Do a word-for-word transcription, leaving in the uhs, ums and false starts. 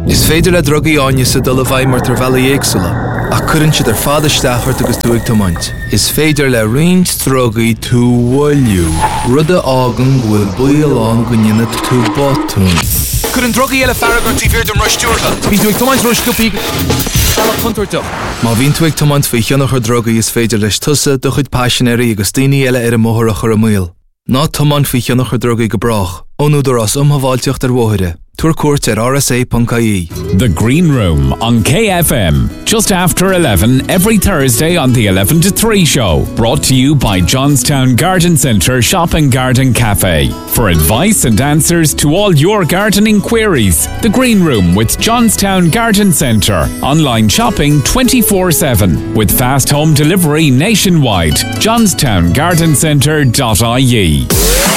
Is féidir le drogaí áine sa dul a bhaid mar tar bheala éagsúla, ach cuireann siad ar fad isteachart agus tú ag tomaint. Is féidir le roinnt drogaí tú bhfuilliú, rud a ágan bhfuil buailán go nionad tú botún. Cuireann drogaí eile faragart tí bhír don roistiúrtha. Bhín tú ag tomaint roisciúpaí Fala contorta. Má bhín tú ag tomaint faoi cheannachar drogaí is féidir leis tusa do chuid passionéirí agus daoine eile ar a móthar a chur a míl. Ná tomaint faoi cheannachar drogaí go brach, ónúidir as umhaváilteocht ar bmhóithire. Tour court at R S A dot I E. The Green Room on K F M, just after eleven every Thursday on the eleven to three show. Brought to you by Johnstown Garden Centre Shop and Garden Cafe. For advice and answers to all your gardening queries, The Green Room with Johnstown Garden Centre. Online shopping twenty-four seven with fast home delivery nationwide. johnstown garden centre dot I E.